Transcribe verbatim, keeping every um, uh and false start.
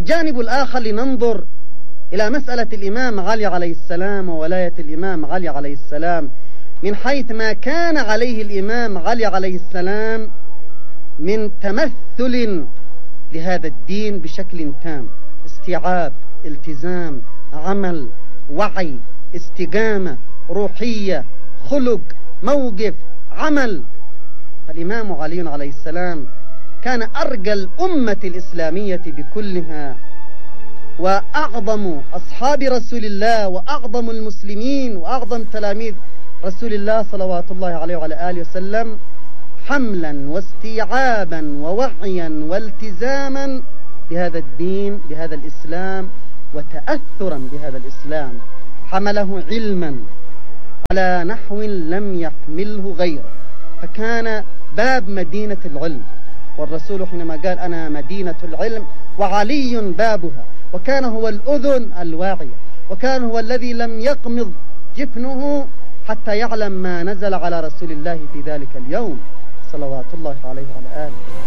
الجانب الآخر لننظر إلى مسألة الإمام علي عليه السلام وولاية الإمام علي عليه السلام من حيث ما كان عليه الإمام علي عليه السلام من تمثل لهذا الدين بشكل تام: استيعاب، التزام، عمل، وعي، استقامة، روحية، خلق، موقف، عمل. الإمام علي عليه السلام كان أرجى الأمة الإسلامية بكلها، وأعظم أصحاب رسول الله، وأعظم المسلمين، وأعظم تلاميذ رسول الله صلوات الله عليه وعلى آله وسلم، حملا واستيعابا ووعيا والتزاما بهذا الدين، بهذا الإسلام، وتأثرا بهذا الإسلام. حمله علما على نحو لم يحمله غيره، فكان باب مدينة العلم، والرسول حينما قال أنا مدينة العلم وعلي بابها، وكان هو الأذن الواعية، وكان هو الذي لم يقمض جفنه حتى يعلم ما نزل على رسول الله في ذلك اليوم صلوات الله عليه وعلى آله.